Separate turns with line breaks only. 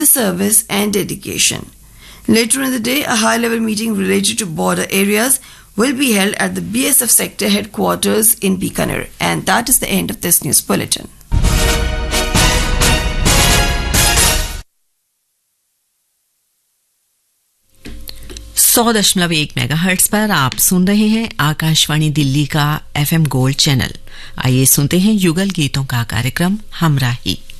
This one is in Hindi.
service and dedication. Later in the day, a high-level meeting related to border areas will be held at the BSF sector headquarters in Bikaner. And that is the end of this news bulletin.
सौ दशमलव 1 मेगाहर्ट्ज पर आप सुन रहे हैं आकाशवाणी दिल्ली का FM गोल्ड चैनल। आइए सुनते हैं युगल गीतों का कार्यक्रम हमराही।